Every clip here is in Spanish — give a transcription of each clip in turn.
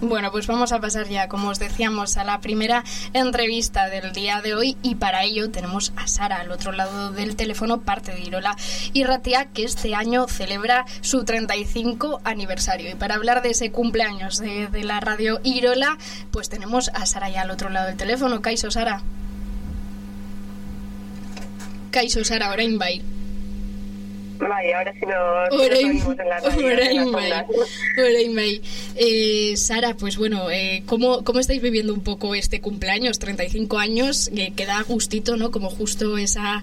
Bueno, pues vamos a pasar ya, como os decíamos, a la primera entrevista del día de hoy, y para ello tenemos a Sara al otro lado del teléfono, parte de Irola y Ratia, que este año celebra su 35 aniversario. Y para hablar de ese cumpleaños de la radio Irola, pues tenemos a Sara ya al otro lado del teléfono. Kaixo, Sara. Kaixo, Sara, orain bai. Vale, ahora sí nos oímos en la radio. Orain bai. Sara, pues bueno, ¿cómo estáis viviendo un poco este cumpleaños? 35 años, que da gustito, ¿no? Como justo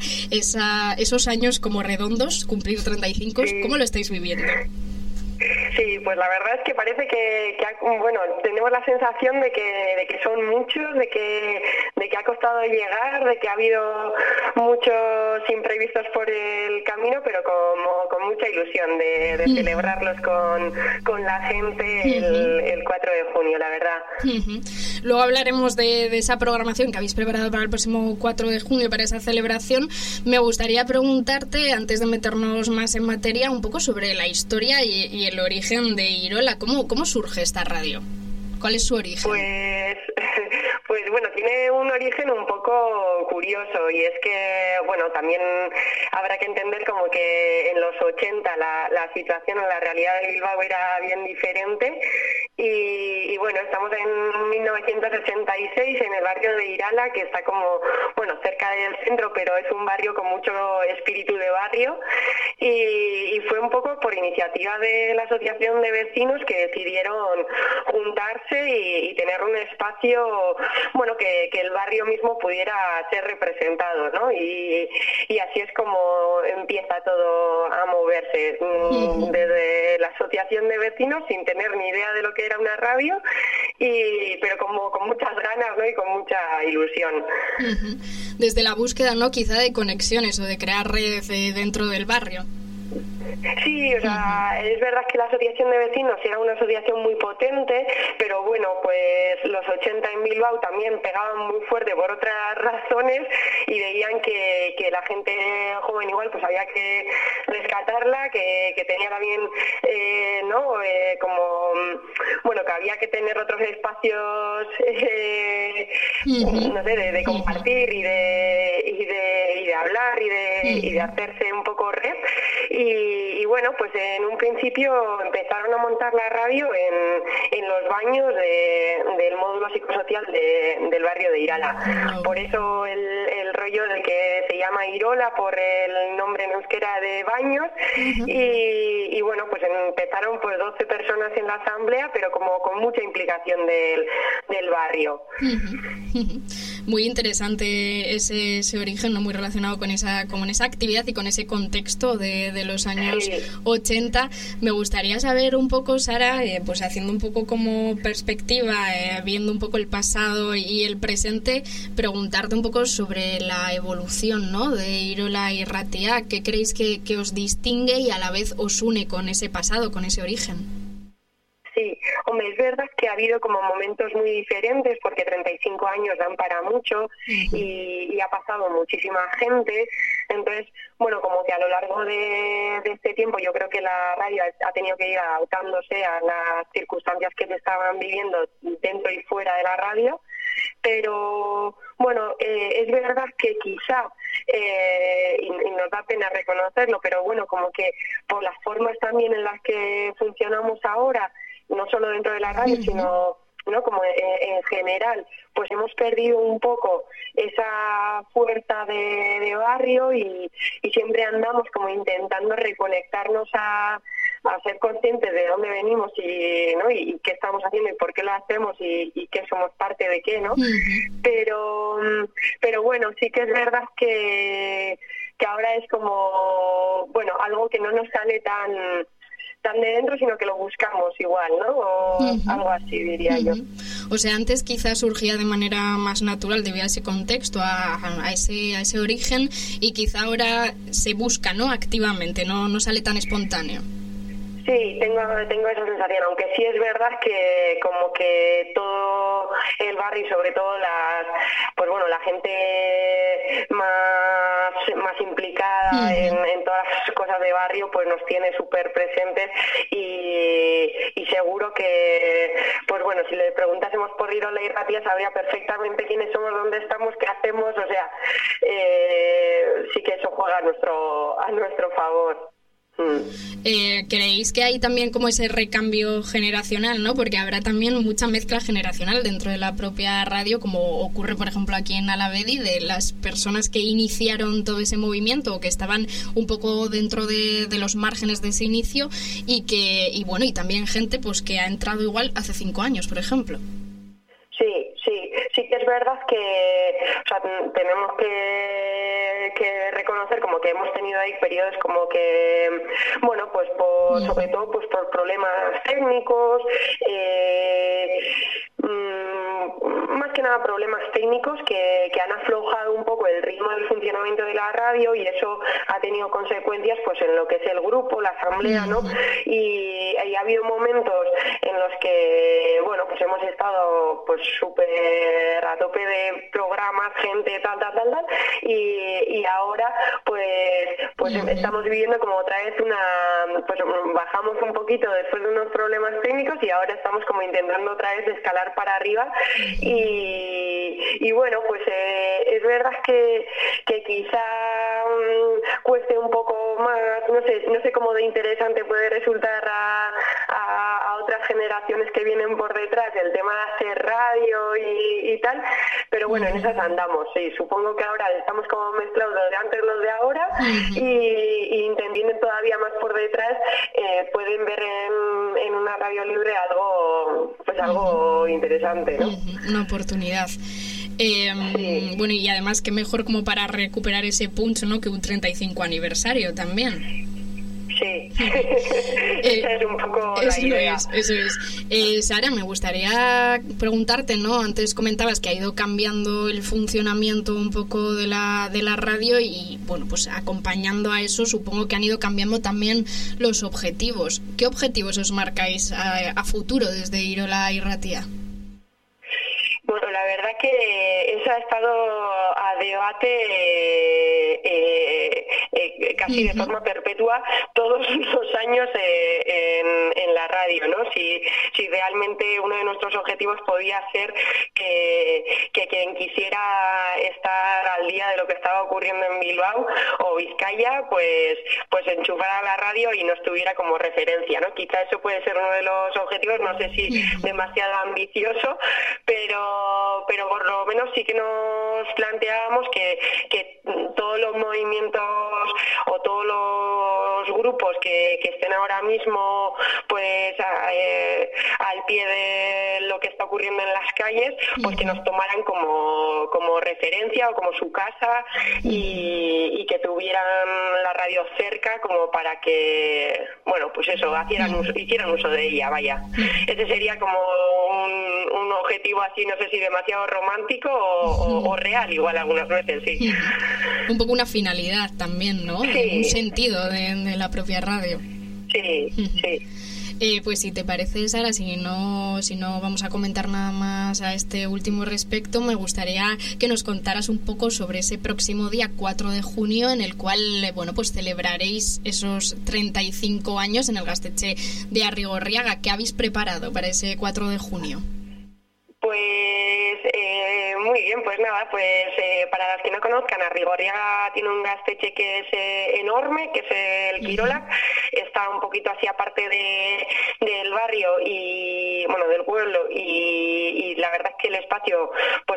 esos años como redondos, cumplir 35. Sí. ¿Cómo lo estáis viviendo? Sí, pues la verdad es que parece que tenemos la sensación de que son muchos, de que ha costado llegar, de que ha habido muchos imprevistos por el camino, pero con mucha ilusión de celebrarlos con la gente el 4 de junio, la verdad. Luego hablaremos de esa programación que habéis preparado para el próximo 4 de junio, para esa celebración. Me gustaría preguntarte, antes de meternos más en materia, un poco sobre la historia y el origen de Irola. ¿Cómo surge esta radio? ¿Cuál es su origen? Pues bueno, tiene un origen un poco curioso, y es que, bueno, también habrá que entender como que en los 80 la situación o la realidad de Bilbao era bien diferente, y bueno, estamos en 1986 en el barrio de Irala, que está como, bueno, cerca del centro, pero es un barrio con mucho espíritu de barrio, y fue un poco por iniciativa de la asociación de vecinos que decidieron juntarse y tener un espacio, bueno, que el barrio mismo pudiera ser representado, ¿no? Y así es como empieza todo a moverse, desde la asociación de vecinos, sin tener ni idea de lo que era una radio, pero como con muchas ganas, ¿no? Y con mucha ilusión. Desde la búsqueda, ¿no? Quizá de conexiones o de crear redes dentro del barrio. Sí, o sea, es verdad que la asociación de vecinos era una asociación muy potente, pero bueno, pues los 80 en Bilbao también pegaban muy fuerte por otras razones, y veían que la gente joven igual pues había que rescatarla, que tenía también, como, bueno, que había que tener otros espacios, no sé, de compartir y de hablar y de hacerse un poco red. Y bueno, pues en un principio empezaron a montar la radio en los baños del módulo psicosocial del barrio de Irala. Por eso el rollo de que se llama Irola, por el nombre en euskera de baños. Y bueno, pues empezaron pues 12 personas en la asamblea, pero como con mucha implicación del barrio. Muy interesante ese origen, ¿no? Muy relacionado con esa actividad y con ese contexto de los años 80. Me gustaría saber un poco, Sara, pues haciendo un poco como perspectiva, viendo un poco el pasado y el presente, preguntarte un poco sobre la evolución, ¿no? De Irola y Ratia. ¿Qué creéis que os distingue y a la vez os une con ese pasado, con ese origen? Sí, hombre, es verdad que ha habido como momentos muy diferentes, porque 35 años dan para mucho y ha pasado muchísima gente. Entonces, bueno, como que a lo largo de este tiempo yo creo que la radio ha tenido que ir adaptándose a las circunstancias que se estaban viviendo dentro y fuera de la radio. Pero bueno, es verdad que quizá, y nos da pena reconocerlo, pero bueno, como que por las formas también en las que funcionamos ahora, no solo dentro de la radio, sino, ¿no?, como en general, pues hemos perdido un poco esa fuerza de barrio, y siempre andamos como intentando reconectarnos a ser conscientes de dónde venimos y qué estamos haciendo y por qué lo hacemos y qué somos parte de qué, ¿no? Pero bueno, sí que es verdad que ahora es como, bueno, algo que no nos sale tan de dentro, sino que lo buscamos igual, ¿no? O algo así, diría yo. O sea, antes quizás surgía de manera más natural debido a ese contexto, a ese origen, y quizá ahora se busca, ¿no?, activamente, no sale tan espontáneo. Sí, tengo esa sensación, aunque sí es verdad que como que todo el barrio y sobre todo la gente más implicada en todas las cosas de barrio, pues nos tiene súper presentes, y seguro que, pues bueno, si Irola y Ratia sabría perfectamente quiénes somos, dónde estamos, qué hacemos, o sea, sí que eso juega a nuestro favor. ¿Creéis que hay también como ese recambio generacional, ¿no? Porque habrá también mucha mezcla generacional dentro de la propia radio, como ocurre, por ejemplo, aquí en Alavedi, de las personas que iniciaron todo ese movimiento, o que estaban un poco dentro de los márgenes de ese inicio, y bueno, y también gente pues que ha entrado igual hace 5 años, por ejemplo. Sí que es verdad que, o sea, tenemos que reconocer como que hemos tenido ahí periodos como que, bueno, pues sobre todo pues por problemas técnicos, más que nada problemas técnicos que han aflojado un poco el ritmo del funcionamiento de la radio, y eso ha tenido consecuencias pues en lo que es el grupo, la asamblea, ¿no? Y ha habido momentos en los que, bueno, pues hemos estado pues súper a tope de programas, gente, tal, y ahora pues estamos viviendo como otra vez pues bajamos un poquito después de unos problemas técnicos, y ahora estamos como intentando otra vez escalar para arriba, y bueno, pues es verdad que quizá cueste un poco más, no sé cómo de interesante puede resultar a otras generaciones que vienen por detrás el tema de hacer radio y tal, pero bueno, en esas andamos, sí, supongo que ahora estamos como mezclados los de antes, los de ahora, y entendiendo todavía más por detrás, pueden ver en una radio libre algo interesante, ¿no? Una oportunidad. Sí. Bueno, y además que mejor como para recuperar ese punch, ¿no? Que un 35 aniversario también. Sí, esa es un poco la idea. Eso es. Sara, me gustaría preguntarte, ¿no? Antes comentabas que ha ido cambiando el funcionamiento un poco de la radio, y bueno, pues acompañando a eso supongo que han ido cambiando también los objetivos. ¿Qué objetivos os marcáis a futuro desde Irola y Ratia? Bueno, la verdad que eso ha estado a debate casi de forma perpetua todos los años en la radio, ¿no? Si realmente uno de nuestros objetivos podía ser que quien quisiera estar al día de lo que estaba ocurriendo en Bilbao o Vizcaya, pues enchufara la radio y nos tuviera como referencia, ¿no? Quizá eso puede ser uno de los objetivos, no sé si demasiado ambicioso, pero por lo menos sí que nos planteábamos que todos los movimientos o todos los grupos que estén ahora mismo pues al pie de lo que está ocurriendo en las calles, pues que nos tomaran como referencia o como su casa, y que tuvieran la radio cerca como para que, bueno, pues eso, hicieran uso de ella, vaya. Ese sería como un objetivo así, no sé si demasiado romántico o real, igual algunas veces, sí. Un poco una finalidad también, ¿no? Sí. Un sentido de la propia radio. Sí, sí. Pues si te parece, Sara, si no vamos a comentar nada más a este último respecto, me gustaría que nos contaras un poco sobre ese próximo día 4 de junio, en el cual, bueno, pues celebraréis esos 35 años en el Gaztetxe de Arrigorriaga. ¿Qué habéis preparado para ese 4 de junio? Pues muy bien, pues nada, para los que no conozcan, Arrigorriaga tiene un gaztetxe que es enorme, que es el Kirolak, está un poquito así aparte del barrio y, bueno, del pueblo, y la verdad es que el espacio